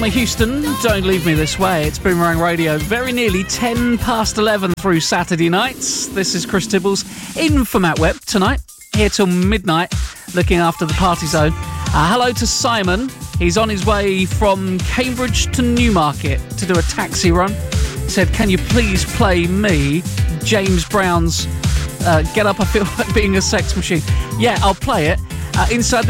Thelma Houston, Don't Leave Me This Way. It's Boomerang Radio, very nearly 10 past 11 through Saturday nights. This is Chris Tibbles in for Matt Webb tonight, here till midnight, looking after the party zone. Hello to Simon. He's on his way from Cambridge to Newmarket to do a taxi run. He said, can you please play me James Brown's Get Up, I Feel Like Being a Sex Machine? Yeah, I'll play it. Inside